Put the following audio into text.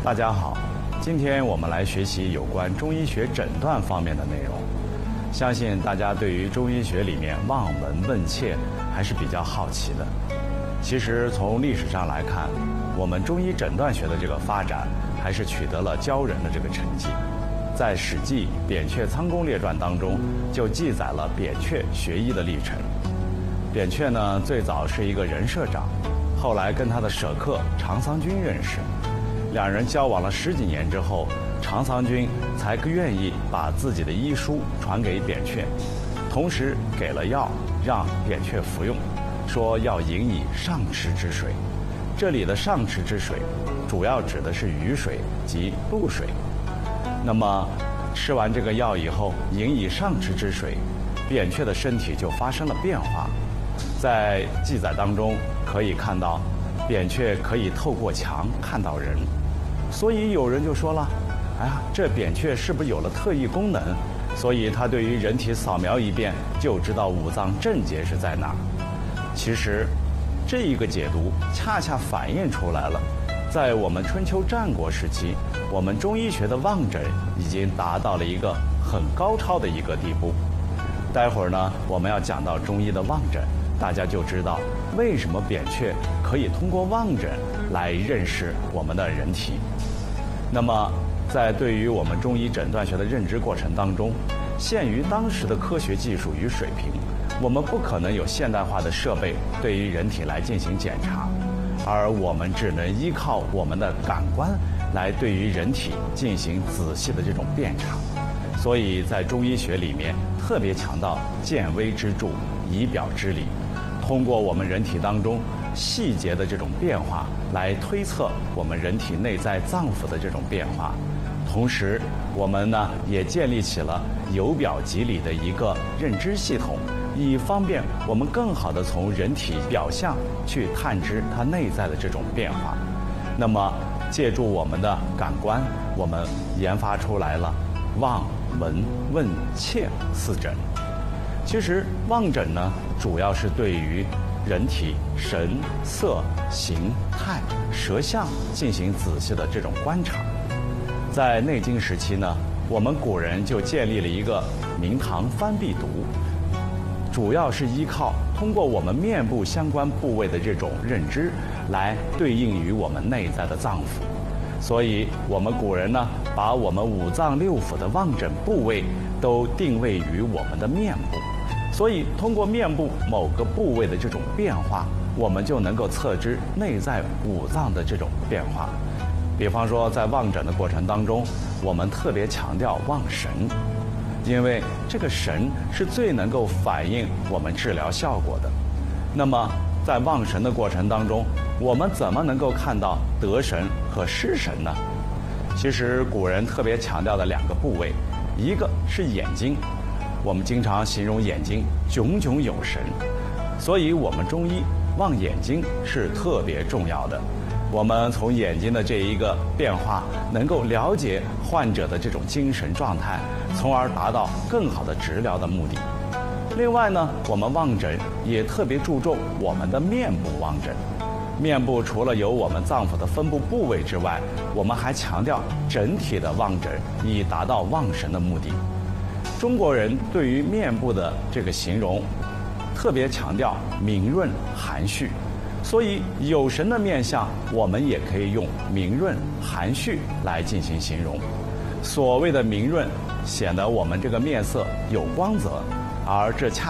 大家好，今天我们来学习有关中医学诊断方面的内容。相信大家对于中医学里面望闻问切还是比较好奇的。其实从历史上来看，我们中医诊断学的这个发展还是取得了骄人的这个成绩。在《史记·扁鹊仓公列传》当中就记载了扁鹊学医的历程。扁鹊呢，最早是一个人社长，后来跟他的舍客常桑君认识，两人交往了10几年之后，常桑君才愿意把自己的医书传给扁鹊，同时给了药让扁鹊服用，说要饮以上池之水。这里的上池之水主要指的是雨水及露水。那么吃完这个药以后，饮以上池之水，扁鹊的身体就发生了变化。在记载当中可以看到，扁鹊可以透过墙看到人，所以有人就说了，哎呀，这扁鹊是不是有了特异功能？所以他对于人体扫描一遍就知道五脏症结是在哪儿。其实这一个解读恰恰反映出来了，在我们春秋战国时期，我们中医学的望诊已经达到了一个很高超的一个地步。待会儿呢，我们要讲到中医的望诊，大家就知道为什么扁鹊可以通过望诊来认识我们的人体。那么在对于我们中医诊断学的认知过程当中，限于当时的科学技术与水平，我们不可能有现代化的设备对于人体来进行检查，而我们只能依靠我们的感官来对于人体进行仔细的这种辨察。所以在中医学里面特别强调见微知著，以表知里，通过我们人体当中细节的这种变化来推测我们人体内在脏腑的这种变化。同时我们呢也建立起了由表及里的一个认知系统，以方便我们更好地从人体表象去探知它内在的这种变化。那么借助我们的感官，我们研发出来了望闻问切4诊。其实望诊呢，主要是对于人体神色形态舌象进行仔细的这种观察。在内经时期呢，我们古人就建立了一个明堂翻壁读，主要是依靠通过我们面部相关部位的这种认知来对应于我们内在的脏腑。所以我们古人呢，把我们五脏六腑的望诊部位都定位于我们的面部，所以通过面部某个部位的这种变化，我们就能够测知内在五脏的这种变化。比方说在望诊的过程当中，我们特别强调望神，因为这个神是最能够反映我们治疗效果的。那么在望神的过程当中，我们怎么能够看到得神和失神呢？其实古人特别强调的2个部位，一个是眼睛，我们经常形容眼睛炯炯有神，所以我们中医望眼睛是特别重要的。我们从眼睛的这一个变化，能够了解患者的这种精神状态，从而达到更好的治疗的目的。另外呢，我们望诊也特别注重我们的面部望诊。面部除了有我们脏腑的分布部位之外，我们还强调整体的望诊，以达到望神的目的。中国人对于面部的这个形容特别强调明润含蓄，所以有神的面相我们也可以用明润含蓄来进行形容。所谓的明润，显得我们这个面色有光泽，而这恰